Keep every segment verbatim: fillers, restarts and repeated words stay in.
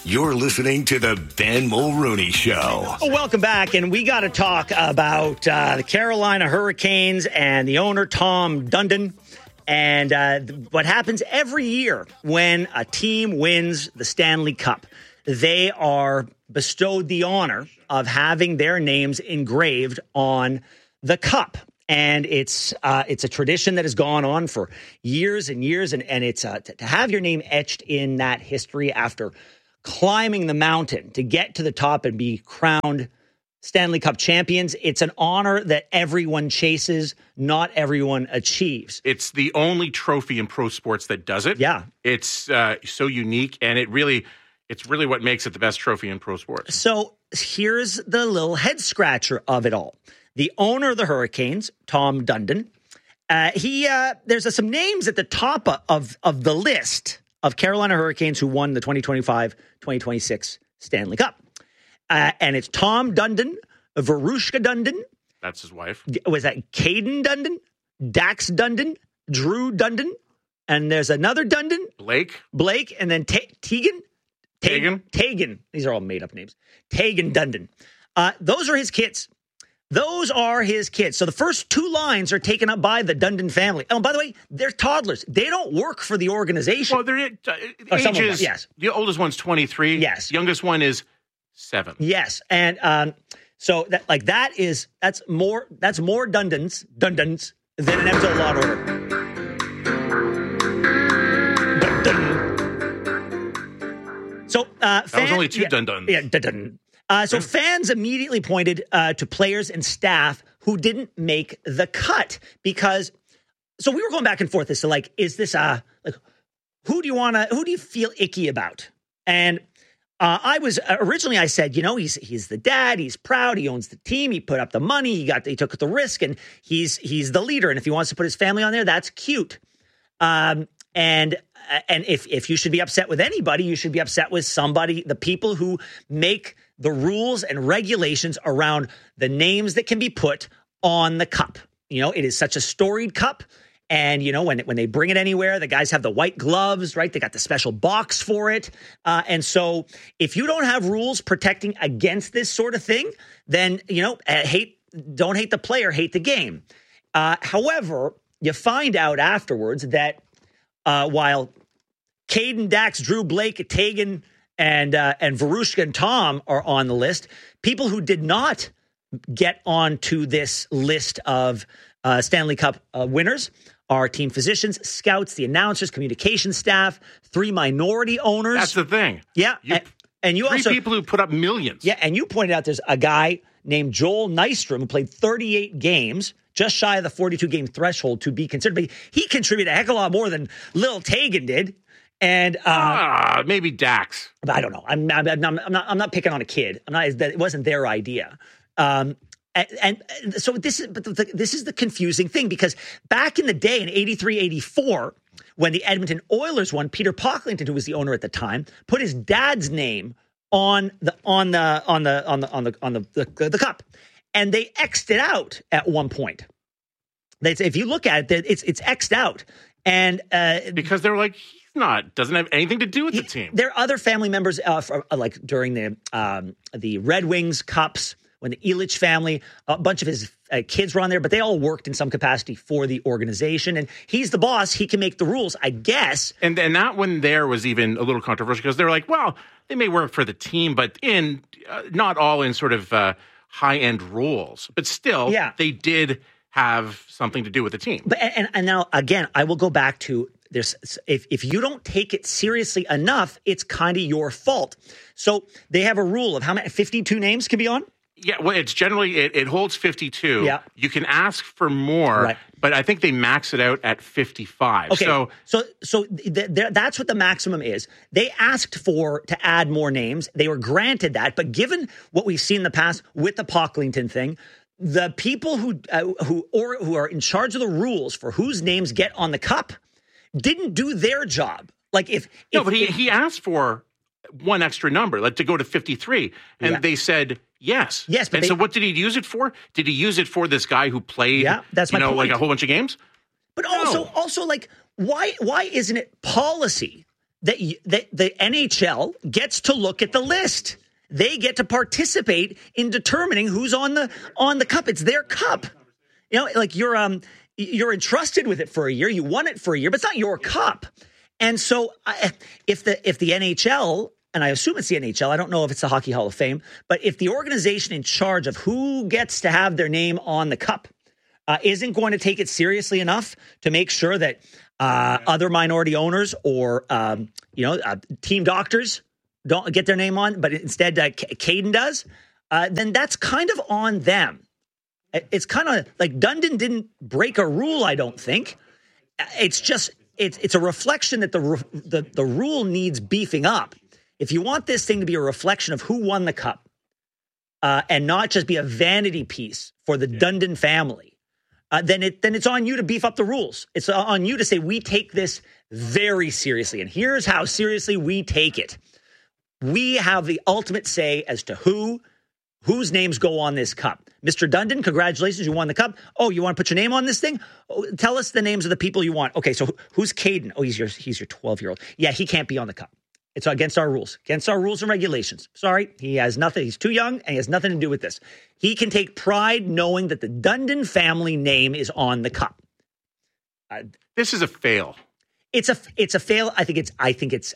You're listening to the Ben Mulrooney Show. Oh, welcome back, and we got to talk about uh, the Carolina Hurricanes and the owner, Tom Dundon, and uh, what happens every year when a team wins the Stanley Cup. They are bestowed the honor of having their names engraved on the cup. And it's uh, it's a tradition that has gone on for years and years, and, and it's uh, to, to have your name etched in that history after climbing the mountain to get to the top and be crowned Stanley Cup champions. It's an honor that everyone chases, not everyone achieves. It's the only trophy in pro sports that does it. Yeah. It's uh, so unique, and it really, it's really what makes it the best trophy in pro sports. So here's the little head scratcher of it all. The owner of the Hurricanes, Tom Dundon, uh, he uh, there's uh, some names at the top of, of the list of Carolina Hurricanes who won the twenty twenty-five twenty twenty-six Stanley Cup. Uh, and it's Tom Dundon, Verushka Dundon. That's his wife. Was that Caden Dundon? Dax Dundon? Drew Dundon? And there's another Dundon? Blake. Blake. And then Ta- Tegan? Tegan. Tegan. These are all made up names. Tegan Dundon. Uh, those are his kids. Those are his kids. So the first two lines are taken up by the Dundon family. Oh, by the way, they're toddlers. They don't work for the organization. Well, they're uh, Or some of them, ages. yes. The oldest one's twenty-three. Yes. The youngest one is seven. Yes, and um, so that like that is that's more that's more Dundons Dundons than an episode of Law and Order. Dun-dun. So uh, that fan, was only two yeah, Dundons. Yeah, dun-dun. Uh, so fans immediately pointed uh, to players and staff who didn't make the cut because. So we were going back and forth as to like, is this uh like who do you want to who do you feel icky about? And uh, I was uh, originally I said, you know, he's he's the dad, he's proud, he owns the team, he put up the money, he got he took the risk, and he's he's the leader. And if he wants to put his family on there, that's cute. Um, and and if if you should be upset with anybody, you should be upset with somebody, the people who make the rules and regulations around the names that can be put on the cup. You know, it is such a storied cup. And, you know, when when they bring it anywhere, the guys have the white gloves, right? They got the special box for it. Uh, and so if you don't have rules protecting against this sort of thing, then, you know, hate don't hate the player, hate the game. Uh, however, you find out afterwards that uh, while Caden, Dax, Drew, Blake, Tegan, and uh, and Verushka and Tom are on the list, people who did not get onto this list of uh, Stanley Cup uh, winners are team physicians, scouts, the announcers, communication staff, three minority owners. That's the thing. Yeah. You, and, and you three also people who put up millions. Yeah. And you pointed out there's a guy named Joel Nystrom who played thirty-eight games, just shy of the forty-two game threshold to be considered. But he contributed a heck of a lot more than Lil Tegan did. And uh, ah, maybe Dax. But I don't know. I'm, I'm, I'm, not, I'm not. I'm not picking on a kid. I'm not. It wasn't their idea. Um, and, and so this is. But the, this is the confusing thing because back in the day in eighty-three, eighty-four, when the Edmonton Oilers won, Peter Pocklington, who was the owner at the time, put his dad's name on the on the on the on the on the on the the, the cup, and they X'd it out at one point. They, if you look at it, it's it's X'd out, and uh, because they're like. Not doesn't have anything to do with the team. There are other family members, uh, for, uh, like during the um, the Red Wings Cups, when the Ilitch family, a bunch of his uh, kids were on there, but they all worked in some capacity for the organization. And he's the boss; he can make the rules, I guess. And and that one there was even a little controversial because they're like, well, they may work for the team, but in uh, not all in sort of uh, high end roles, but still, yeah. they did have something to do with the team. But and, and now again, I will go back to. There's if if you don't take it seriously enough, it's kind of your fault. So they have a rule of how many fifty-two names can be on. Yeah, well, it's generally it, it holds fifty-two. Yeah, you can ask for more, right. But I think they max it out at fifty-five. Okay, so so so th- th- that's what the maximum is. They asked for to add more names. They were granted that, but given what we've seen in the past with the Pocklington thing. The people who uh, who or who are in charge of the rules for whose names get on the cup didn't do their job. Like if, if no, but he, if, he asked for one extra number, like to go to fifty-three, and yeah. they said yes, yes. But and they, so, what did he use it for? Did he use it for this guy who played? Yeah, that's you my know, point. like a whole bunch of games. But no. also, also, like why why isn't it policy that, that the N H L gets to look at the list. They get to participate in determining who's on the on the cup. It's their cup. You know, like you're um you're entrusted with it for a year. You won it for a year, but it's not your cup. And so, I, if the if the N H L, and I assume it's the N H L, I don't know if it's the Hockey Hall of Fame, but if the organization in charge of who gets to have their name on the cup uh, isn't going to take it seriously enough to make sure that uh, other minority owners or um, you know uh, team doctors don't get their name on, but instead uh, Caden does, uh, then that's kind of on them. It's kind of like Dundon didn't break a rule, I don't think. It's just it's it's a reflection that the the the rule needs beefing up. If you want this thing to be a reflection of who won the cup, uh, and not just be a vanity piece for the yeah. Dundon family, uh, then it then it's on you to beef up the rules. It's on you to say we take this very seriously, and here's how seriously we take it. We have the ultimate say as to who, whose names go on this cup. Mister Dundon, congratulations, you won the cup. Oh, you want to put your name on this thing? Oh, tell us the names of the people you want. Okay, so who's Caden? Oh, he's your he's your twelve-year-old. Yeah, he can't be on the cup. It's against our rules, against our rules and regulations. Sorry, he has nothing. He's too young, and he has nothing to do with this. He can take pride knowing that the Dundon family name is on the cup. Uh, this is a fail. It's a it's a fail. I think it's I think it's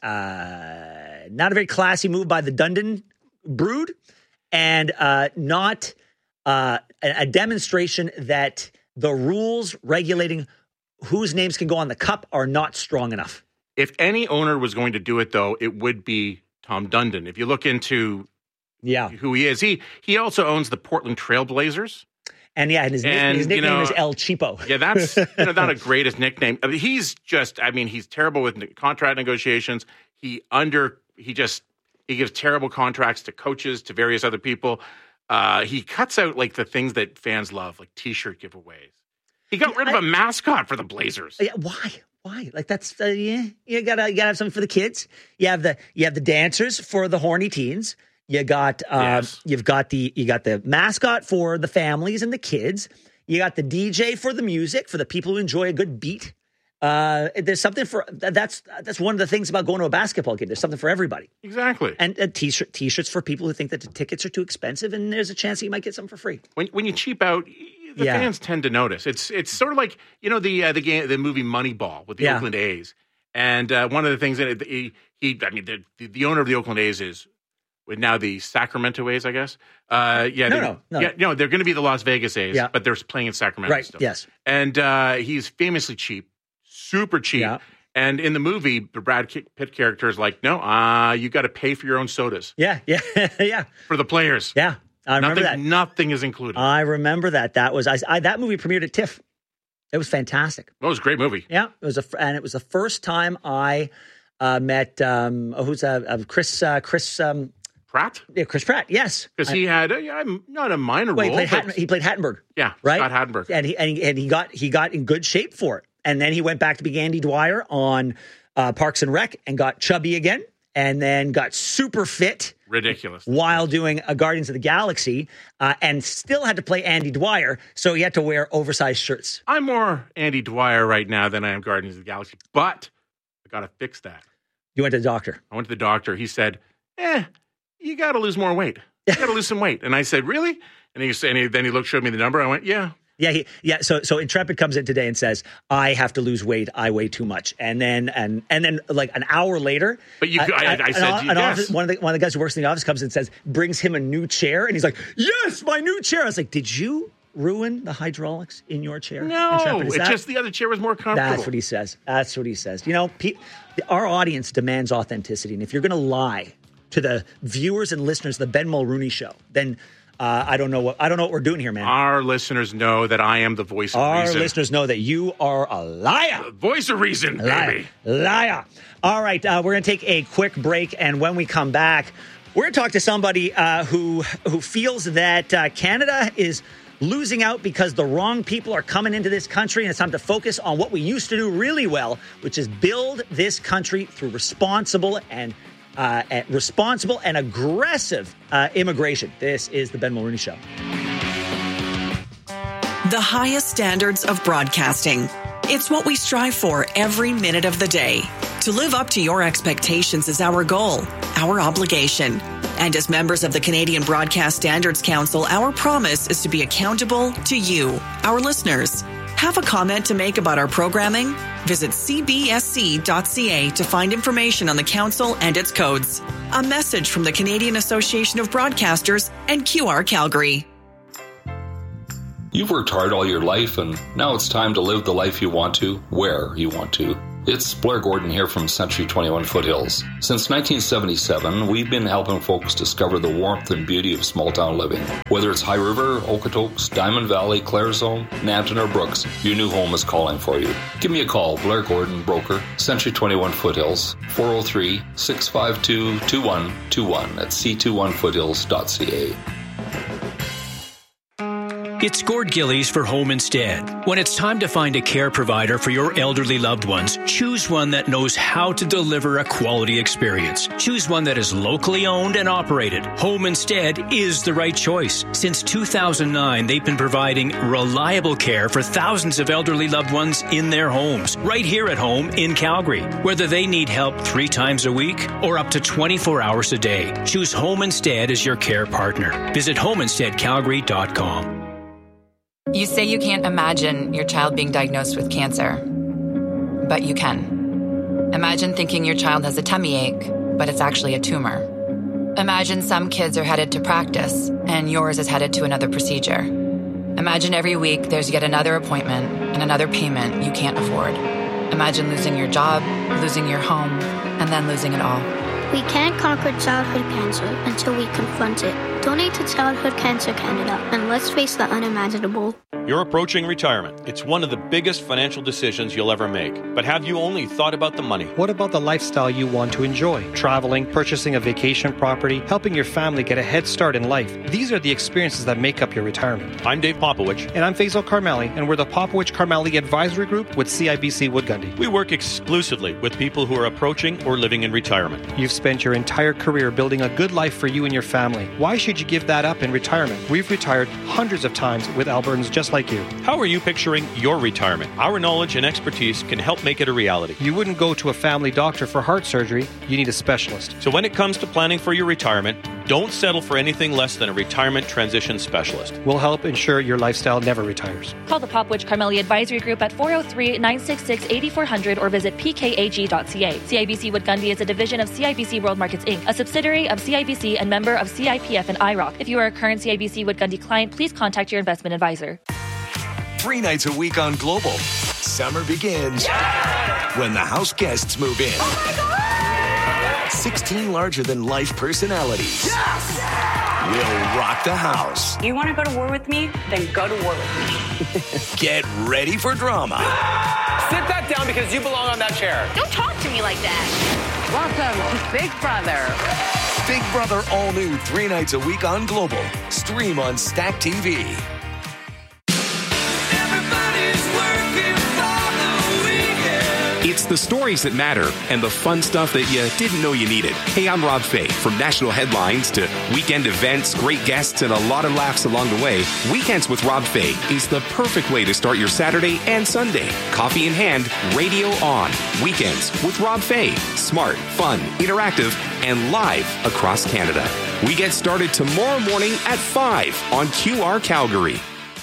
uh, not a very classy move by the Dundon brood, and uh, not uh, a, a demonstration that the rules regulating whose names can go on the cup are not strong enough. If any owner was going to do it, though, it would be Tom Dundon. If you look into yeah. who he is, he he also owns the Portland Trail Blazers. And yeah, and his, and, his nickname you know, is El Cheapo. Yeah, that's you know, not a greatest nickname. I mean, he's just, I mean, he's terrible with contract negotiations. He under, he just, he gives terrible contracts to coaches, to various other people. Uh, he cuts out like the things that fans love, like T-shirt giveaways. He got yeah, rid of I, a mascot for the Blazers. Yeah, why? Why? Like that's uh, yeah, you gotta you gotta have something for the kids. You have the you have the dancers for the horny teens. You got, uh, yes. you've got the, you got the mascot for the families and the kids. You got the D J for the music, for the people who enjoy a good beat. Uh, there's something for, that's, that's one of the things about going to a basketball game. There's something for everybody. Exactly. And uh, t-shirt, t-shirts for people who think that the tickets are too expensive, and there's a chance that you might get something for free. When, when you cheap out, the yeah. fans tend to notice. It's, it's sort of like, you know, the, uh, the game, the movie Moneyball with the yeah. Oakland A's. And, uh, one of the things that he, he I mean, the, the owner of the Oakland A's is, now the Sacramento A's, I guess. Uh, yeah, no, no, no. Yeah, no, they're going to be the Las Vegas A's, yeah. but they're playing in Sacramento right, still. Yes. And uh, he's famously cheap, super cheap. Yeah. And in the movie, the Brad Pitt character is like, no, uh, you got to pay for your own sodas. Yeah, yeah, yeah. For the players. Yeah, I remember nothing, that. Nothing is included. I remember that. That was I, I. That movie premiered at TIFF. It was fantastic. Well, it was a great movie. Yeah, it was a, and it was the first time I uh, met um, who's uh, uh, Chris uh, Chris. Um, Pratt? Yeah, Chris Pratt, yes. Because he had, a, yeah, not a minor well, role. He played, Hatten, he played Hattenberg. Yeah, right? Scott Hattenberg. And he, and, he, and he got he got in good shape for it. And then he went back to being Andy Dwyer on uh, Parks and Rec and got chubby again. And then got super fit. Ridiculous. While doing a Guardians of the Galaxy uh, and still had to play Andy Dwyer. So he had to wear oversized shirts. I'm more Andy Dwyer right now than I am Guardians of the Galaxy. But I got to fix that. You went to the doctor. I went to the doctor. He said, eh. You got to lose more weight. You got to lose some weight. And I said, really? And he said, and he, then he looked, showed me the number. I went, yeah. Yeah, he, yeah. So, so Intrepid comes in today and says, "I have to lose weight. I weigh too much." And then, and and then, like an hour later, but you, I, I, I, I said, an, an yes. office, one of the one of the guys who works in the office comes and says, brings him a new chair, and he's like, "Yes, my new chair." I was like, "Did you ruin the hydraulics in your chair?" No, it's just the other chair was more comfortable. That's what he says. That's what he says. You know, pe- our audience demands authenticity, and if you're going to lie to the viewers and listeners of the Ben Mulrooney Show, then uh, I don't know what I don't know what we're doing here, man. Our listeners know that I am the voice of Our reason. Our listeners know that you are a liar. The voice of reason, liar. baby. Liar. All right, uh, we're going to take a quick break, and when we come back, we're going to talk to somebody uh, who who feels that uh, Canada is losing out because the wrong people are coming into this country, and it's time to focus on what we used to do really well, which is build this country through responsible and Uh, responsible and aggressive uh, immigration. This is the Ben Mulrooney Show. The highest standards of broadcasting. It's what we strive for every minute of the day. To live up to your expectations is our goal, our obligation. And as members of the Canadian Broadcast Standards Council, our promise is to be accountable to you, our listeners. Have a comment to make about our programming? Visit c b s c dot c a to find information on the council and its codes. A message from the Canadian Association of Broadcasters and Q R Calgary. You've worked hard all your life, and now it's time to live the life you want to, where you want to. It's Blair Gordon here from Century twenty-one Foothills. Since nineteen seventy-seven, we've been helping folks discover the warmth and beauty of small-town living. Whether it's High River, Okotoks, Diamond Valley, Claresholm, Nanton, or Brooks, your new home is calling for you. Give me a call, Blair Gordon, broker, Century twenty-one Foothills, four oh three, six five two, two one two one at c twenty-one foothills dot c a. It's Gord Gillies for Home Instead. When it's time to find a care provider for your elderly loved ones, choose one that knows how to deliver a quality experience. Choose one that is locally owned and operated. Home Instead is the right choice. Since two thousand nine, they've been providing reliable care for thousands of elderly loved ones in their homes, right here at home in Calgary. Whether they need help three times a week or up to twenty-four hours a day, choose Home Instead as your care partner. Visit home instead calgary dot com. You say you can't imagine your child being diagnosed with cancer, but you can. Imagine thinking your child has a tummy ache, but it's actually a tumor. Imagine some kids are headed to practice, and yours is headed to another procedure. Imagine every week there's yet another appointment and another payment you can't afford. Imagine losing your job, losing your home, and then losing it all. We can't conquer childhood cancer until we confront it. Donate to Childhood Cancer Canada, and let's face the unimaginable. You're approaching retirement. It's one of the biggest financial decisions you'll ever make. But have you only thought about the money? What about the lifestyle you want to enjoy? Traveling, purchasing a vacation property, helping your family get a head start in life. These are the experiences that make up your retirement. I'm Dave Popowich. And I'm Faisal Karmali, and we're the Popowich Karmali Advisory Group with C I B C Wood Gundy. We work exclusively with people who are approaching or living in retirement. You've spent your entire career building a good life for you and your family. Why should you give that up in retirement? We've retired hundreds of times with Albertans just like you. How are you picturing your retirement? Our knowledge and expertise can help make it a reality. You wouldn't go to a family doctor for heart surgery. You need a specialist. So when it comes to planning for your retirement, don't settle for anything less than a retirement transition specialist. We'll help ensure your lifestyle never retires. Call the Popowich Karmali Advisory Group at four oh three, nine six six, eight four zero zero or visit p k a g dot c a. C I B C Wood Gundy is a division of C I B C World Markets Incorporated, a subsidiary of C I B C and member of C I P F and I R O C. If you are a current C I B C Wood Gundy client, please contact your investment advisor. Three nights a week on Global. Summer begins yeah! when the house guests move in. Oh my God! sixteen larger-than-life personalities yes! will rock the house. You want to go to war with me? Then go to war with me. Get ready for drama. Sit that down because you belong on that chair. Don't talk to me like that. Welcome to Big Brother. Big Brother all new three nights a week on Global. Stream on Stack T V. It's the stories that matter and the fun stuff that you didn't know you needed. Hey, I'm Rob Fay. From national headlines to weekend events, great guests, and a lot of laughs along the way, Weekends with Rob Fay is the perfect way to start your Saturday and Sunday. Coffee in hand, radio on. Weekends with Rob Fay. Smart, fun, interactive, and live across Canada. We get started tomorrow morning at five on Q R Calgary.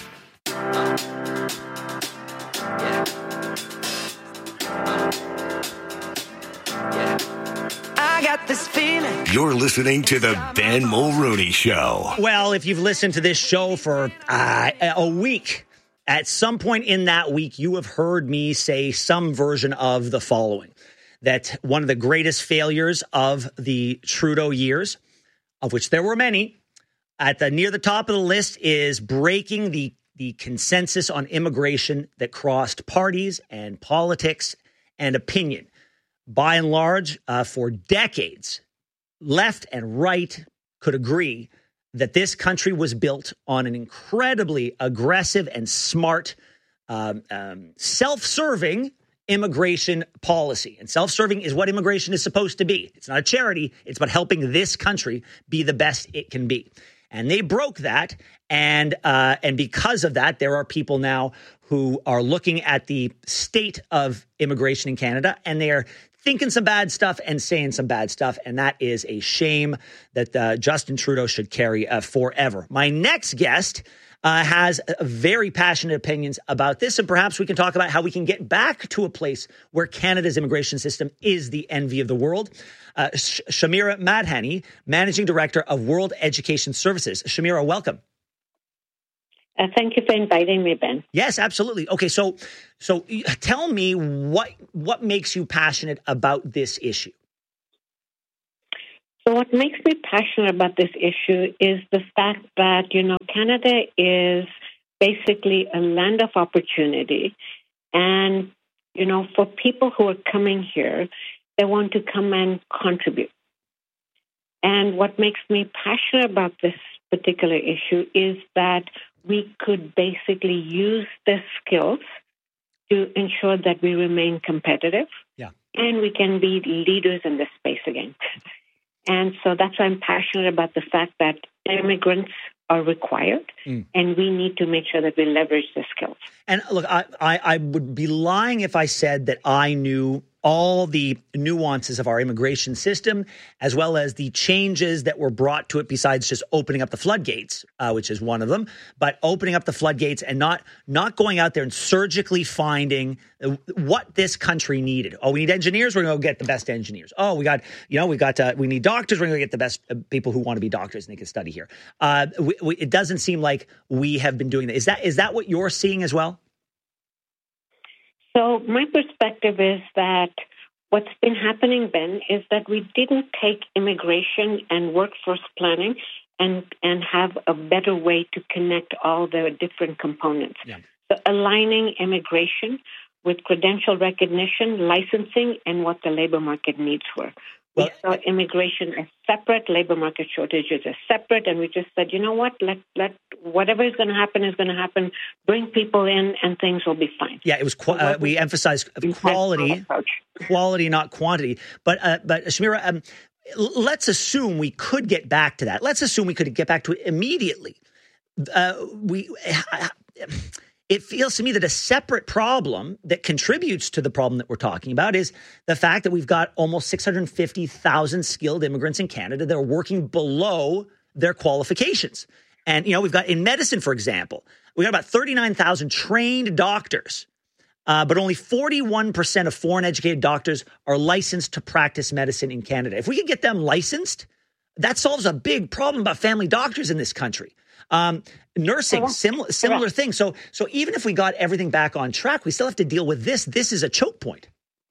This feeling. You're listening to the Ben Mulrooney Show. Well, if you've listened to this show for uh, a week, at some point in that week, you have heard me say some version of the following. That one of the greatest failures of the Trudeau years, of which there were many, at the near the top of the list is breaking the, the consensus on immigration that crossed parties and politics and opinion. By and large, uh, for decades, left and right could agree that this country was built on an incredibly aggressive and smart, um, um, self-serving immigration policy. And self-serving is what immigration is supposed to be. It's not a charity. It's about helping this country be the best it can be. And they broke that. And uh, and because of that, there are people now who are looking at the state of immigration in Canada, and they are thinking some bad stuff and saying some bad stuff. And that is a shame that uh, Justin Trudeau should carry uh, forever. My next guest uh, has uh, very passionate opinions about this. And perhaps we can talk about how we can get back to a place where Canada's immigration system is the envy of the world. Uh, Sh- Shamira Madhani, Managing Director of World Education Services. Shamira, welcome. Uh, thank you for inviting me, Ben. Yes, absolutely. Okay, so so tell me what what makes you passionate about this issue? So what makes me passionate about this issue is the fact that, you know, Canada is basically a land of opportunity. And, you know, for people who are coming here, they want to come and contribute. And what makes me passionate about this particular issue is that we could basically use the skills to ensure that we remain competitive. Yeah. And we can be leaders in this space again. And so that's why I'm passionate about the fact that immigrants are required, mm. and we need to make sure that we leverage the skills. And look, I, I, I would be lying if I said that I knew all the nuances of our immigration system, as well as the changes that were brought to it besides just opening up the floodgates, uh, which is one of them, but opening up the floodgates and not not going out there and surgically finding what this country needed. Oh, we need engineers. We're going to go get the best engineers. Oh, we got, you know, we got, uh, we need doctors. We're going to get the best uh, people who want to be doctors and they can study here. Uh, we, we, it doesn't seem like we have been doing that. Is that, is that what you're seeing as well? So my perspective is that what's been happening, Ben, is that we didn't take immigration and workforce planning and, and have a better way to connect all the different components. Yeah. So aligning immigration with credential recognition, licensing, and what the labor market needs were. Well, we saw immigration as separate, labor market shortages as separate, and we just said, you know what, let let whatever is going to happen is going to happen. Bring people in, and things will be fine. Yeah, it was. Qu- uh, we emphasized quality, quality, not quantity. But uh, but Shamira, um, let's assume we could get back to that. Let's assume we could get back to it immediately. Uh, we. Uh, It feels to me that a separate problem that contributes to the problem that we're talking about is the fact that we've got almost six hundred fifty thousand skilled immigrants in Canada that are working below their qualifications. And, you know, we've got in medicine, for example, we've got about thirty-nine thousand trained doctors, uh, but only forty-one percent of foreign educated doctors are licensed to practice medicine in Canada. If we could get them licensed, that solves a big problem about family doctors in this country. Um, nursing, similar, similar thing. So, so even if we got everything back on track, we still have to deal with this. This is a choke point.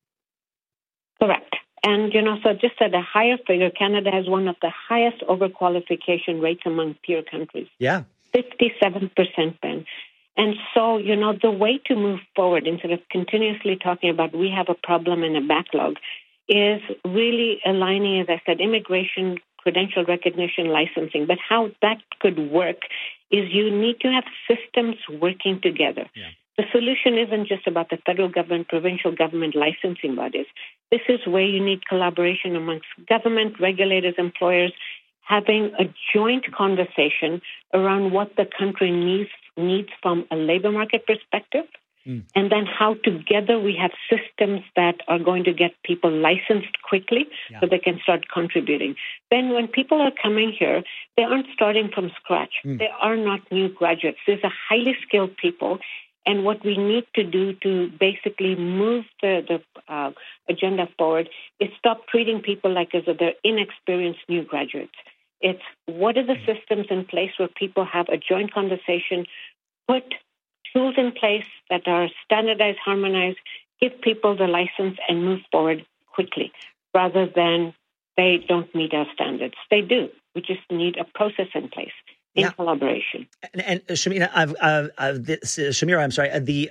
Correct. And, you know, so just at a higher figure, Canada has one of the highest overqualification rates among peer countries. Yeah. fifty-seven percent, Ben. And so, you know, the way to move forward, instead of continuously talking about we have a problem and a backlog, is really aligning, as I said, immigration, credential recognition, licensing. But how that could work is you need to have systems working together. Yeah. The solution isn't just about the federal government, provincial government licensing bodies. This is where you need collaboration amongst government, regulators, employers, having a joint conversation around what the country needs, needs from a labor market perspective. Mm. And then how together we have systems that are going to get people licensed quickly yeah. so they can start contributing. Then when people are coming here, they aren't starting from scratch. Mm. They are not new graduates. These are highly skilled people. And what we need to do to basically move the, the uh, agenda forward is stop treating people like as if they're inexperienced new graduates. It's what are the mm. systems in place where people have a joint conversation, put tools in place that are standardized, harmonized, give people the license and move forward quickly rather than they don't meet our standards. They do. We just need a process in place in yeah. collaboration. And, and Shamira, I've, uh, I've, this, uh, Shamira, I'm sorry, uh, the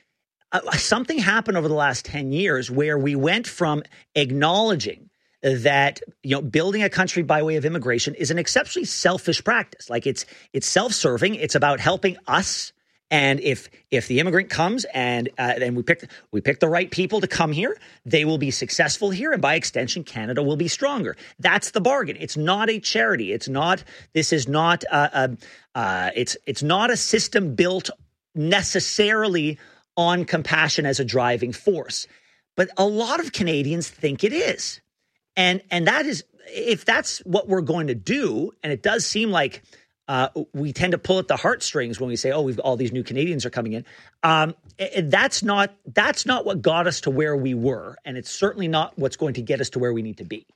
uh, something happened over the last ten years where we went from acknowledging that, you know, building a country by way of immigration is an exceptionally selfish practice. Like it's it's self-serving. It's about helping us. And if if the immigrant comes and uh, and we pick we pick the right people to come here, they will be successful here, and by extension, Canada will be stronger. That's the bargain. It's not a charity. It's not. This is not. Uh, uh, uh, it's it's not a system built necessarily on compassion as a driving force. but a lot of Canadians think it is. And and that is, if that's what we're going to do, and it does seem like uh, we tend to pull at the heartstrings when we say, oh, we've all these new Canadians are coming in. Um, it, that's not that's not what got us to where we were. And it's certainly not what's going to get us to where we need to be.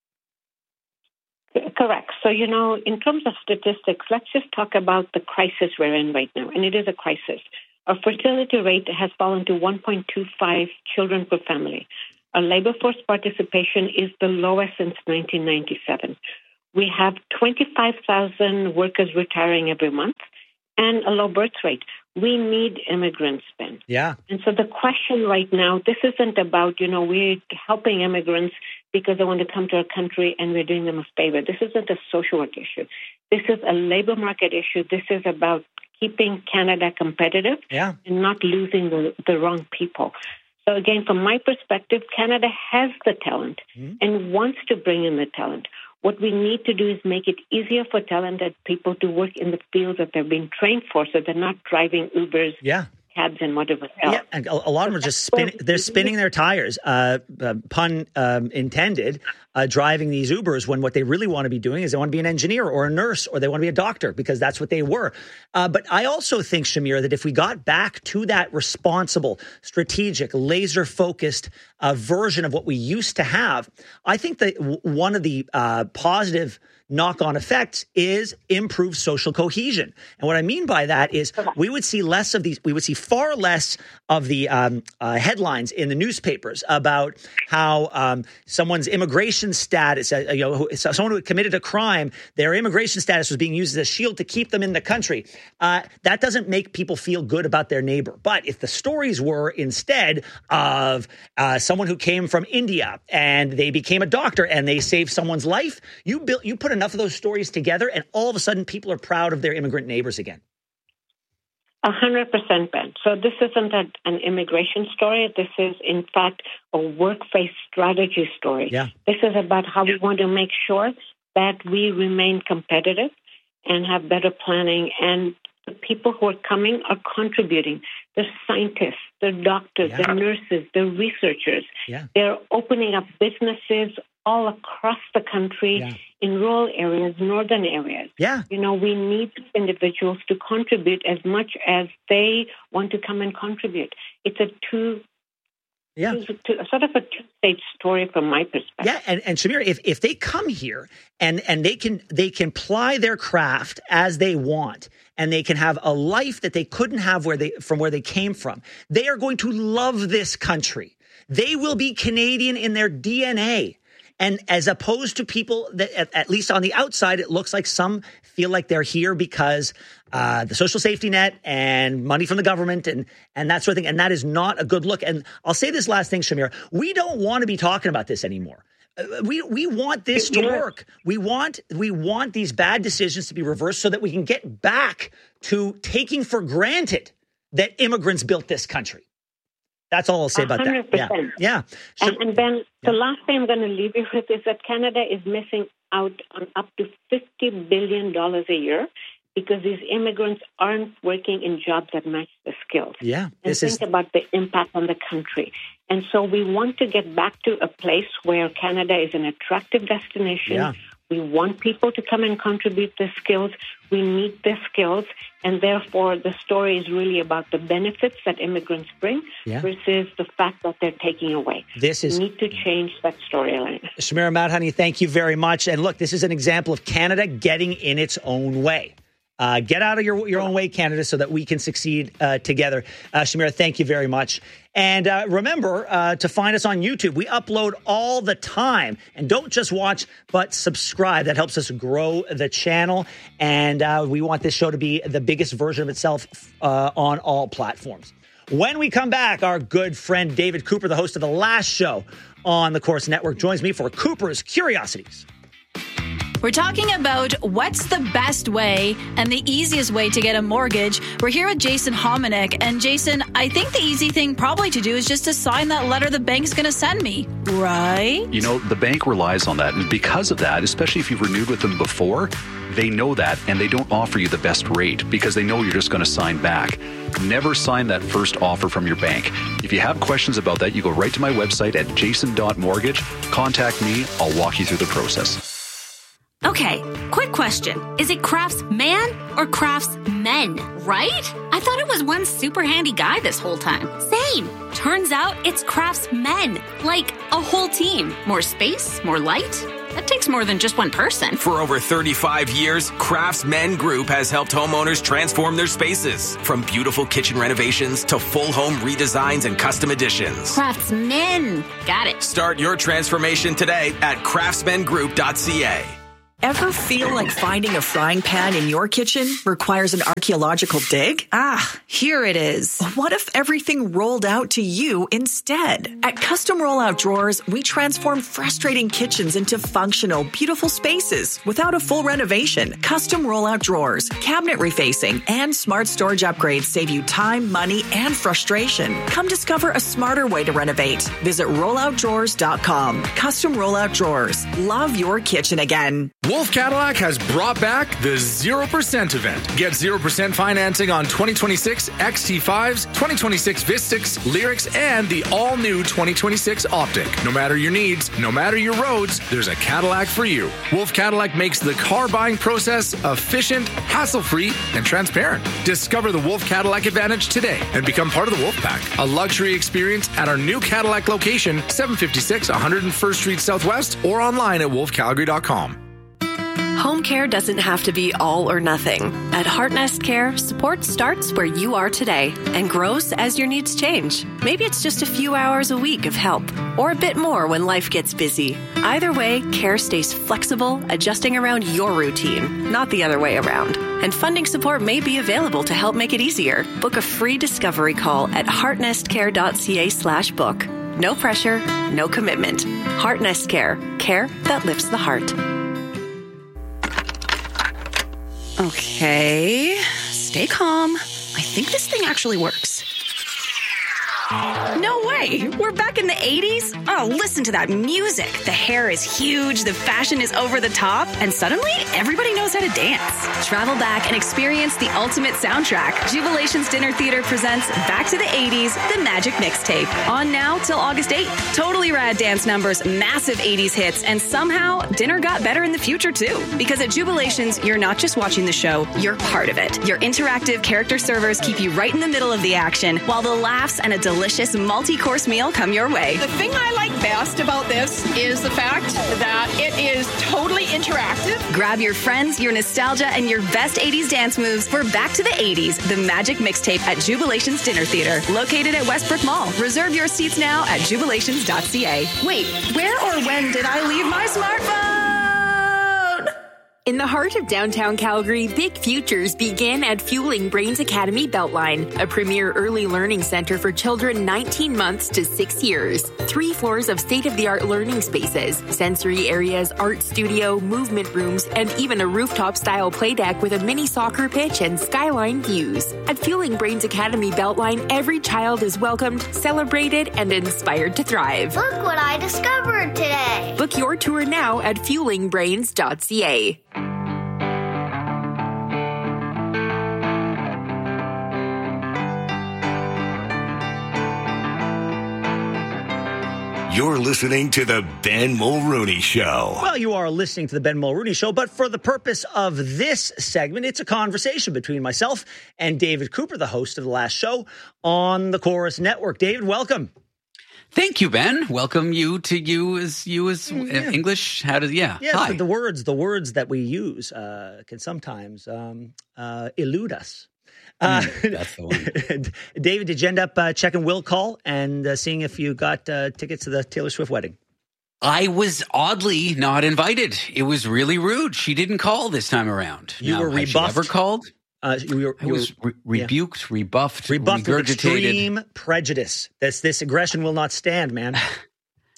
Correct. So, you know, in terms of statistics, let's just talk about the crisis we're in right now. And it is a crisis. Our fertility rate has fallen to one point two five children per family. Our labor force participation is the lowest since nineteen ninety-seven. We have twenty-five thousand workers retiring every month and a low birth rate. We need immigrants, Ben. Yeah. And so the question right now, this isn't about, you know, we're helping immigrants because they want to come to our country and we're doing them a favor. This isn't a social work issue. This is a labor market issue. This is about keeping Canada competitive yeah. and not losing the, the wrong people. So again, from my perspective, Canada has the talent mm-hmm. and wants to bring in the talent. What we need to do is make it easier for talented people to work in the fields that they've been trained for, so they're not driving Ubers, yeah. cabs, and whatever else. Yeah, and a, a lot of them are just spinning. They're spinning their tires, uh, uh, pun um, intended, uh, driving these Ubers when what they really want to be doing is they want to be an engineer or a nurse or they want to be a doctor because that's what they were. Uh, but I also think, Shamir, that if we got back to that responsible, strategic, laser-focused uh, version of what we used to have, I think that w- one of the uh, positive knock-on effects is improved social cohesion. And what I mean by that is we would see less of these, we would see far less of the um, uh, headlines in the newspapers about how um, someone's immigration status, uh, you know, someone who had committed a crime, their immigration status was being used as a shield to keep them in the country. Uh, that doesn't make people feel good about their neighbor. But if the stories were instead of uh, someone who came from India and they became a doctor and they saved someone's life, you built, you put enough of those stories together and all of a sudden people are proud of their immigrant neighbors again. A hundred percent, Ben. So this isn't a, an immigration story. This is, in fact, a workplace strategy story. Yeah. This is about how we want to make sure that we remain competitive and have better planning. And the people who are coming are contributing. They're scientists, they're doctors, yeah. they're nurses, they're researchers. Yeah. They're opening up businesses all across the country, yeah. in rural areas, northern areas. Yeah. You know, we need individuals to contribute as much as they want to come and contribute. It's a two, yeah. two, two sort of a two-stage story from my perspective. Yeah, and, and Shamir, if, if they come here and, and they can they can ply their craft as they want, and they can have a life that they couldn't have where they from where they came from, they are going to love this country. They will be Canadian in their D N A. And as opposed to people that, at, at least on the outside, it looks like some feel like they're here because uh, the social safety net and money from the government and, and that sort of thing. And that is not a good look. And I'll say this last thing, Shamir. We don't want to be talking about this anymore. Uh, we we want this to work. We want we want these bad decisions to be reversed so that we can get back to taking for granted that immigrants built this country. That's all I'll say about that. Yeah. yeah. So, and, and Ben, yeah. the last thing I'm going to leave you with is that Canada is missing out on up to fifty billion dollars a year because these immigrants aren't working in jobs that match the skills. Yeah. And this think is... about the impact on the country. And so we want to get back to a place where Canada is an attractive destination. Yeah. We want people to come and contribute their skills. We need their skills. And therefore, the story is really about the benefits that immigrants bring yeah. versus the fact that they're taking away. This is, we need to change that storyline. Shamira Madhani, thank you very much. And look, this is an example of Canada getting in its own way. Uh, get out of your, your own way, Canada, so that we can succeed uh, together. Uh, Shamira, thank you very much. And uh, remember uh, to find us on YouTube. We upload all the time. And don't just watch, but subscribe. That helps us grow the channel. And uh, we want this show to be the biggest version of itself uh, on all platforms. When we come back, our good friend David Cooper, the host of The Last Show on the Corus Network, joins me for Cooper's Curiosities. We're talking about what's the best way and the easiest way to get a mortgage. We're here with Jason Hominick. And Jason, I think the easy thing probably to do is just to sign that letter the bank's going to send me, right? You know, the bank relies on that. And because of that, especially if you've renewed with them before, they know that and they don't offer you the best rate because they know you're just going to sign back. Never sign that first offer from your bank. If you have questions about that, you go right to my website at jason dot mortgage. Contact me. I'll walk you through the process. Okay, quick question. Is it Craftsman or Craftsmen, right? I thought it was one super handy guy this whole time. Same. Turns out it's Craftsmen, like a whole team. More space, more light. That takes more than just one person. For over thirty-five years, Craftsmen Group has helped homeowners transform their spaces. From beautiful kitchen renovations to full home redesigns and custom additions. Craftsmen. Got it. Start your transformation today at craftsman group dot c a. Ever feel like finding a frying pan in your kitchen requires an archaeological dig? Ah, here it is. What if everything rolled out to you instead? At Custom Rollout Drawers, we transform frustrating kitchens into functional, beautiful spaces without a full renovation. Custom Rollout Drawers, cabinet refacing, and smart storage upgrades save you time, money, and frustration. Come discover a smarter way to renovate. Visit rollout drawers dot com. Custom Rollout Drawers. Love your kitchen again. Wolf Cadillac has brought back the zero percent event. Get zero percent financing on twenty twenty-six X T fives, twenty twenty-six Vistix, Lyrics, and the all-new twenty twenty-six Optic. No matter your needs, no matter your roads, there's a Cadillac for you. Wolf Cadillac makes the car buying process efficient, hassle-free, and transparent. Discover the Wolf Cadillac Advantage today and become part of the Wolf Pack, a luxury experience at our new Cadillac location, seven fifty-six one hundred first Street Southwest, or online at wolf calgary dot com. Home care doesn't have to be all or nothing. At Heartnest Care, support starts where you are today and grows as your needs change. Maybe it's just a few hours a week of help, or a bit more when life gets busy. Either way, care stays flexible, adjusting around your routine, not the other way around. And funding support may be available to help make it easier. Book a free discovery call at heartnestcare dot c a slash book. No pressure, no commitment. Heartnest Care, care that lifts the heart. Okay, stay calm. I think this thing actually works. No way! We're back in the eighties? Oh, listen to that music. The hair is huge, the fashion is over the top, and suddenly everybody knows how to dance. Travel back and experience the ultimate soundtrack. Jubilation's Dinner Theater presents Back to the eighties, The Magic Mixtape. On now till August eighth. Totally rad dance numbers, massive eighties hits, and somehow dinner got better in the future too. Because at Jubilations, you're not just watching the show, you're part of it. Your interactive character servers keep you right in the middle of the action, while the laughs and a delicious multi-course meal come your way. The thing I like best about this is the fact that it is totally interactive. Grab your friends, your nostalgia, and your best eighties dance moves for Back to the eighties, The Magic Mixtape at Jubilation's Dinner Theater, located at Westbrook Mall. Reserve your seats now at jubilations dot c a. Wait, where or when did I leave my smartphone? In the heart of downtown Calgary, big futures begin at Fueling Brains Academy Beltline, a premier early learning center for children nineteen months to six years. Three floors of state-of-the-art learning spaces, sensory areas, art studio, movement rooms, and even a rooftop-style play deck with a mini soccer pitch and skyline views. At Fueling Brains Academy Beltline, every child is welcomed, celebrated, and inspired to thrive. Look what I discovered today. Book your tour now at fueling brains dot c a. You're listening to the Ben Mulrooney Show. Well, you are listening to the Ben Mulrooney Show, but for the purpose of this segment, it's a conversation between myself and David Cooper, the host of the last show on the Chorus Network. David, welcome. Thank you, Ben. Welcome you to you as you as uh, yeah. English. How does yeah? Yeah, Hi. the, the words, the words that we use uh, can sometimes um, uh, elude us. Uh, mm, that's the one. David, did you end up uh, checking will call and uh, seeing if you got uh, tickets to the Taylor Swift wedding? I was oddly not invited. It was really rude. She didn't call this time around. You now, were has rebuffed. She ever called? Uh, you were, I was re- rebuked, yeah. rebuffed, rebuffed with regurgitated. Extreme prejudice. This this aggression will not stand, man.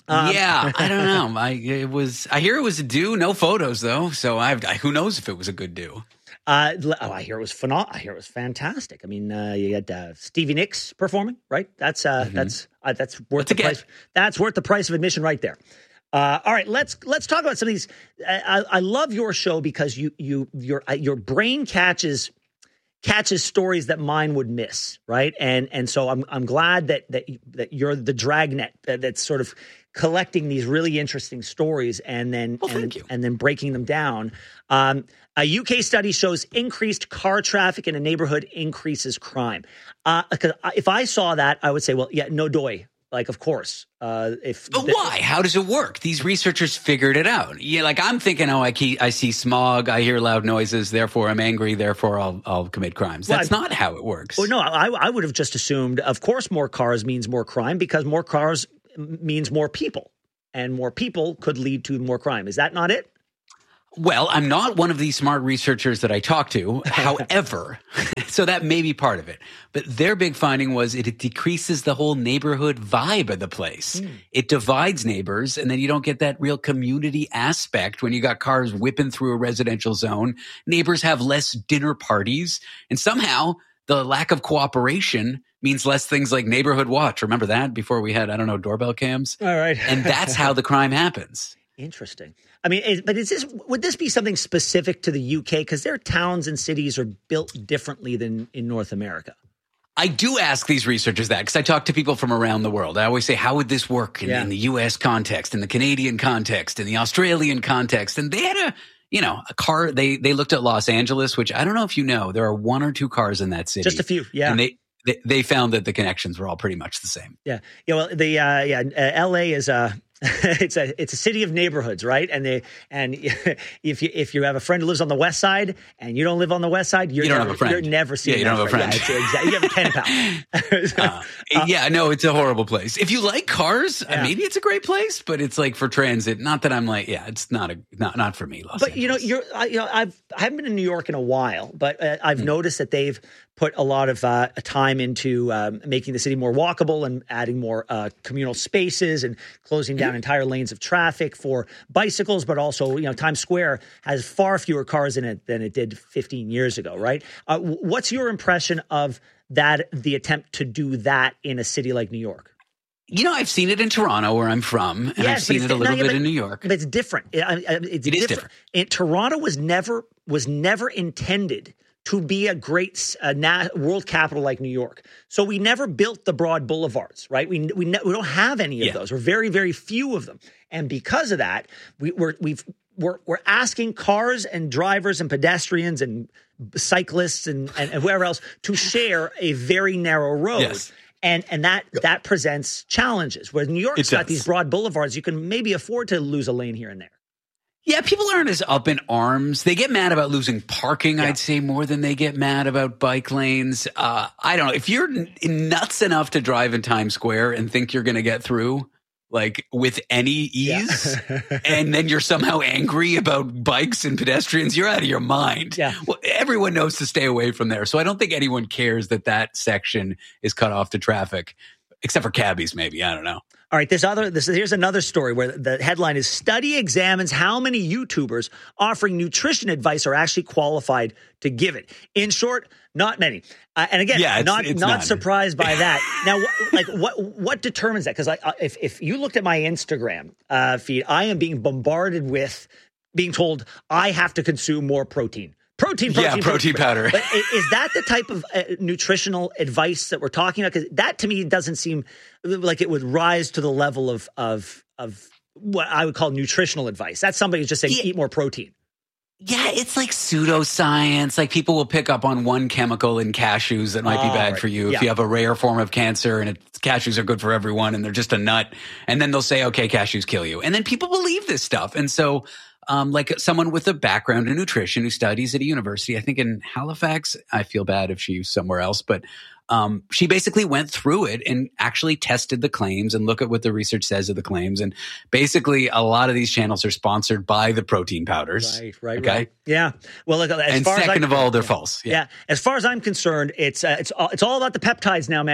Um, yeah, I don't know. I it was. I hear it was a do. No photos though. So I, I who knows if it was a good do. Uh, oh, I hear it was phenomenal. I hear it was fantastic. I mean, uh, you had uh, Stevie Nicks performing, right? That's uh, mm-hmm. that's uh, that's worth What's the price. That's worth the price of admission right there. Uh, all right, let's let's talk about some of these. I, I love your show because you you your your brain catches catches stories that mine would miss, right? And and so I'm I'm glad that that that you're the dragnet that, that's sort of collecting these really interesting stories and then well, and, thank you. and then breaking them down. Um, a U K study shows increased car traffic in a neighborhood increases crime. Uh, if I saw that, I would say, well, yeah, no doy. Like, of course. Uh, if but the, why? How does it work? These researchers figured it out. Yeah, like I'm thinking, oh, I, keep, I see smog, I hear loud noises, therefore I'm angry, therefore I'll I'll commit crimes. That's well, not how it works. Well, no, I, I would have just assumed, of course, more cars means more crime because more cars means more people, and more people could lead to more crime. Is that not it? Well, I'm not one of these smart researchers that I talk to. However, so that may be part of it. But their big finding was it, it decreases the whole neighborhood vibe of the place. Mm. It divides neighbors, and then you don't get that real community aspect when you got cars whipping through a residential zone. Neighbors have less dinner parties, and somehow the lack of cooperation means less things like neighborhood watch. Remember that before we had, I don't know, doorbell cams? All right. And that's how the crime happens. Interesting. I mean, is, but is this would this be something specific to the U K? Because their towns and cities are built differently than in North America. I do ask these researchers that because I talk to people from around the world. I always say, how would this work in, yeah. in the U S context, in the Canadian context, in the Australian context? And they had a, you know, a car. They they looked at Los Angeles, which I don't know if you know, there are one or two cars in that city. Just a few, yeah. And they they, they found that the connections were all pretty much the same. Yeah, yeah. Well, the uh, yeah, uh, L A is a. it's a it's a city of neighborhoods, right? And they and if you if you have a friend who lives on the west side and you don't live on the west side, you're you don't never, have a friend. You're never seeing. Yeah, you don't have a friend. Yeah, exactly. You have a pen pal. so, uh, uh, yeah, no, it's a horrible place. If you like cars, yeah. uh, maybe it's a great place, but it's like for transit. Not that I'm like, yeah, it's not a not not for me. Los but Angeles. you know, you're I, you know, I've I haven't been in New York in a while, but uh, I've mm. noticed that they've put a lot of uh, time into um, making the city more walkable and adding more uh, communal spaces and closing down mm. entire lanes of traffic for bicycles, but also, you know, Times Square has far fewer cars in it than it did fifteen years ago, right? Uh, what's your impression of that, the attempt to do that in a city like New York? You know, I've seen it in Toronto, where I'm from, and yes, I've seen it a little no, yeah, bit but, in New York. But it's different. It, it's it different. is different. And Toronto was never was never intended to be a great uh, na- world capital like New York. So we never built the broad boulevards, right? We we, ne- we don't have any of yeah. those, or very, very few of them. And because of that, we, we're, we've, we're, we're asking cars and drivers and pedestrians and cyclists and, and, and whoever else to share a very narrow road. Yes. And and that that presents challenges. Where New York's got these broad boulevards, you can maybe afford to lose a lane here and there. Yeah, people aren't as up in arms. They get mad about losing parking, yeah. I'd say, more than they get mad about bike lanes. Uh, I don't know. If you're n- nuts enough to drive in Times Square and think you're going to get through, like, with any ease, yeah. and then you're somehow angry about bikes and pedestrians, you're out of your mind. Yeah. Well, everyone knows to stay away from there. So I don't think anyone cares that that section is cut off to traffic, except for cabbies, maybe. I don't know. All right, this other this here's another story where the headline is Study Examines How Many YouTubers Offering Nutrition Advice Are Actually Qualified to Give It. In short, not many. Uh, and again, yeah, it's, not it's not, not surprised by that. Now, wh- like what what determines that? Because if if you looked at my Instagram uh, feed, I am being bombarded with being told I have to consume more protein. Protein, protein, yeah, protein, protein powder. But is that the type of uh, nutritional advice that we're talking about? Because that, to me, doesn't seem like it would rise to the level of of of what I would call nutritional advice. That's somebody who's just saying, yeah. eat more protein. Yeah, it's like pseudoscience. Like people will pick up on one chemical in cashews that might be oh, bad right. for you. Yeah. If you have a rare form of cancer and it's, cashews are good for everyone and they're just a nut. And then they'll say, okay, cashews kill you. And then people believe this stuff. And so um, like someone with a background in nutrition who studies at a university, I think in Halifax, I feel bad if she's somewhere else, but Um, she basically went through it and actually tested the claims and look at what the research says of the claims. And basically, a lot of these channels are sponsored by the protein powders. Right, right, okay? right. Yeah. Well, look, as and far second as of all, they're yeah. false. Yeah. yeah. As far as I'm concerned, it's uh, it's all, it's all about the peptides now, man.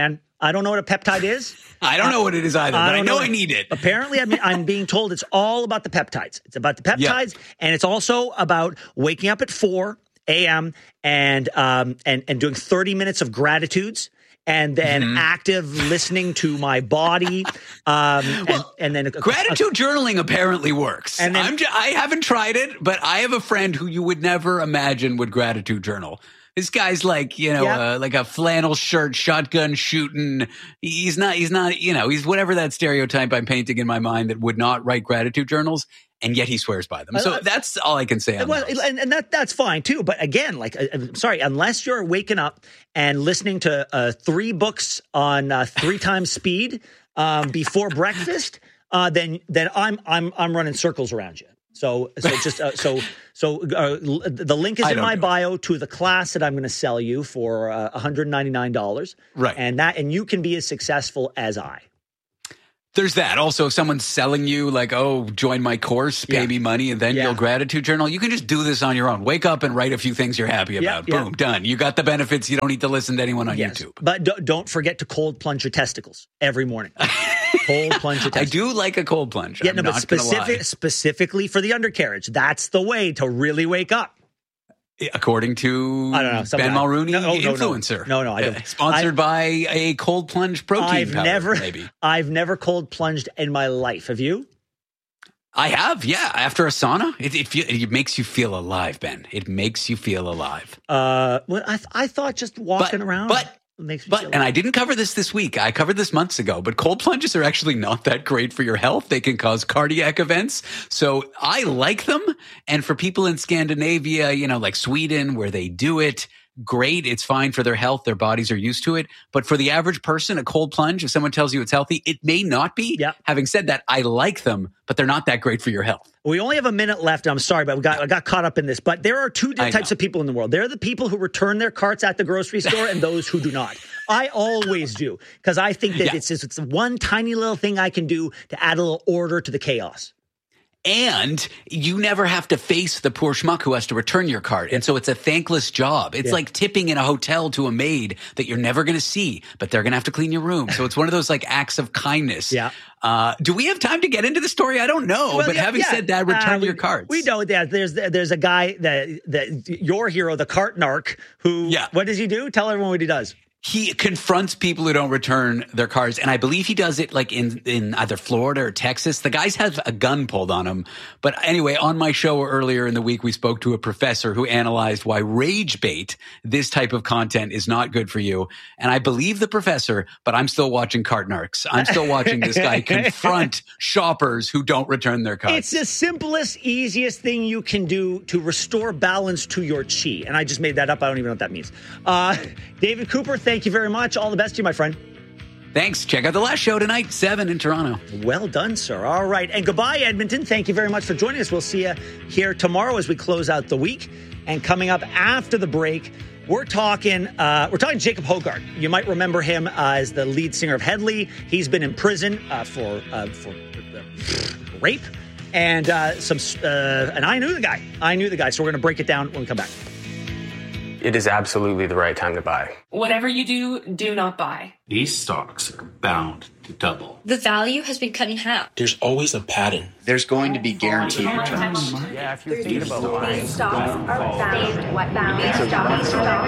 I don't know what a peptide is. I don't know what it is either, I but I know, know I need it. Apparently, I'm, I'm being told it's all about the peptides. It's about the peptides, yeah. and it's also about waking up at four a.m. and um and and doing thirty minutes of gratitudes. And then mm-hmm. active listening to my body, um, well, and, and then a, gratitude a, journaling apparently works. And then, I'm j- I haven't tried it, but I have a friend who you would never imagine would gratitude journal. This guy's like, you know, yeah. uh, like a flannel shirt, shotgun shooting. He's not, he's not, you know, he's whatever that stereotype I'm painting in my mind that would not write gratitude journals. And yet he swears by them. So that's all I can say on well, those. And, and that that's fine too. But again, like, I'm sorry, unless you're waking up and listening to uh, three books on uh, three times speed um, before breakfast, uh, then then I'm I'm I'm running circles around you. So so just uh, so so uh, the link is in my bio to the class that I'm going to sell you for uh, one hundred ninety-nine dollars. Right, and that and you can be as successful as I. There's that. Also, if someone's selling you like, oh, join my course, pay yeah. me money, and then yeah. you'll gratitude journal, you can just do this on your own. Wake up and write a few things you're happy about. Yeah, Boom, yeah. done. You got the benefits. You don't need to listen to anyone on yes. YouTube. But do, don't forget to cold plunge your testicles every morning. Cold plunge your testicles. I do like a cold plunge. Yeah, I'm no, but specific, specifically for the undercarriage. That's the way to really wake up. According to I don't know, Ben guy. Mulrooney, no, no, influencer. No, no, no I don't. Uh, sponsored I, by a cold plunge protein I've powder, never, maybe. I've never cold plunged in my life. Have you? I have, yeah. After a sauna, it, it, it makes you feel alive, Ben. It makes you feel alive. Uh, well, I, I thought just walking but, around. But makes me but feel and I didn't cover this this week. I covered this months ago. But cold plunges are actually not that great for your health. They can cause cardiac events. So I like them. And for people in Scandinavia, you know, like Sweden, where they do it, great. It's fine for their health. Their bodies are used to it. But for the average person, a cold plunge, if someone tells you it's healthy, it may not be. Yep. Having said that, I like them, but they're not that great for your health. We only have a minute left. I'm sorry, but we got I got caught up in this. But there are two types of people in the world. There are the people who return their carts at the grocery store and those who do not. I always do because I think that yeah. it's it's one tiny little thing I can do to add a little order to the chaos. And you never have to face the poor schmuck who has to return your cart. And so it's a thankless job. It's yeah. like tipping in a hotel to a maid that you're never going to see, but they're going to have to clean your room. So it's one of those like acts of kindness. Yeah. Uh, do we have time to get into the story? I don't know. Well, but yeah, having yeah. said that, return uh, your carts. We know that there's there's a guy that that your hero, the cart narc, who yeah. what does he do? Tell everyone what he does. He confronts people who don't return their cards, and I believe he does it like in, in either Florida or Texas. The guys have a gun pulled on him. But anyway, on my show earlier in the week, we spoke to a professor who analyzed why rage bait, this type of content, is not good for you. And I believe the professor, but I'm still watching Cart Narcs. I'm still watching this guy confront shoppers who don't return their cards. It's the simplest, easiest thing you can do to restore balance to your chi. And I just made that up. I don't even know what that means. Uh, David Cooper, thank Thank you very much. All the best to you, my friend. Thanks. Check out the last show tonight, seven in Toronto. Well done, sir. All right. And goodbye, Edmonton. Thank you very much for joining us. We'll see you here tomorrow as we close out the week. And coming up after the break, we're talking uh, we're talking Jacob Hoggard. You might remember him uh, as the lead singer of Headley. He's been in prison uh, for uh, for uh, rape. And uh, some uh, and I knew the guy. I knew the guy. So we're going to break it down when we come back. It is absolutely the right time to buy. Whatever you do, do not buy. These stocks are bound to double. The value has been cut in half. There's always a pattern. There's going to be guaranteed returns. Yeah, if you're thinking about buying. These stocks are bound. These stocks are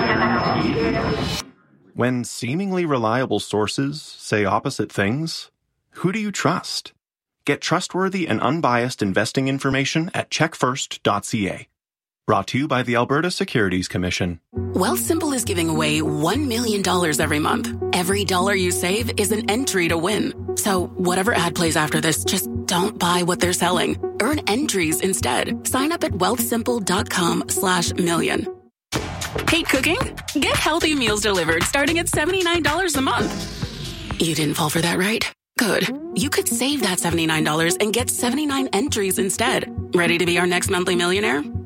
bound. When seemingly reliable sources say opposite things, who do you trust? Get trustworthy and unbiased investing information at check first dot c a. Brought to you by the Alberta Securities Commission. Wealthsimple is giving away one million dollars every month. Every dollar you save is an entry to win. So whatever ad plays after this, just don't buy what they're selling. Earn entries instead. Sign up at wealthsimple.com slash million. Hate cooking? Get healthy meals delivered starting at seventy-nine dollars a month. You didn't fall for that, right? Good. You could save that seventy-nine dollars and get seventy-nine entries instead. Ready to be our next monthly millionaire?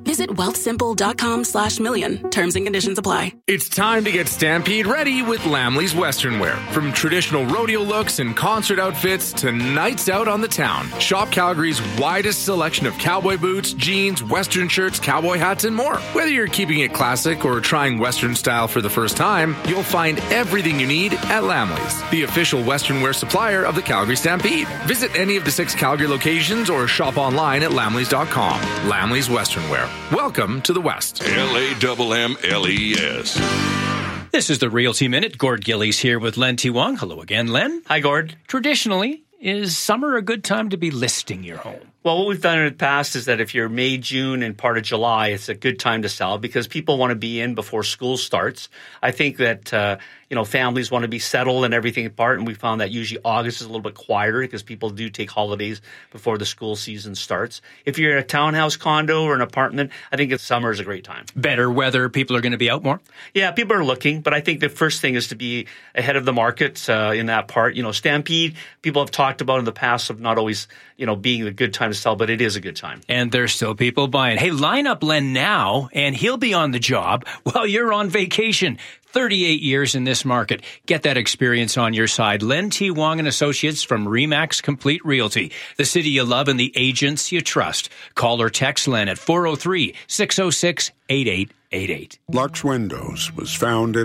Visit wealthsimple.com slash million. Terms and conditions apply. It's time to get Stampede ready with Lamley's Western Wear. From traditional rodeo looks and concert outfits to nights out on the town, shop Calgary's widest selection of cowboy boots, jeans, Western shirts, cowboy hats, and more. Whether you're keeping it classic or trying Western style for the first time, you'll find everything you need at Lamley's, the official Western wear supplier of the Calgary Stampede. Visit any of the six Calgary locations or shop online at lamleys dot com. Lamley's Western Wear. Welcome to the West. L A M M L E S. This is the Realty Minute. Gord Gillies here with Len T. Wong. Hello again, Len. Hi, Gord. Traditionally, is summer a good time to be listing your home? Well, what we've done in the past is that if you're May, June, and part of July, it's a good time to sell because people want to be in before school starts. I think that, uh, you know, families want to be settled and everything apart, and we found that usually August is a little bit quieter because people do take holidays before the school season starts. If you're in a townhouse condo or an apartment, I think it's summer is a great time. Better weather, people are going to be out more? Yeah, people are looking, but I think the first thing is to be ahead of the market uh, in that part. You know, Stampede, people have talked about in the past of not always, you know, being a good time to sell, but it is a good time. And there's still people buying. Hey, line up Len now, and he'll be on the job while you're on vacation. thirty-eight years in this market. Get that experience on your side. Len T. Wong and Associates from RE/MAX Complete Realty. The city you love and the agents you trust. Call or text Len at four oh three, six oh six, eight eight eight eight. Lux Windows was founded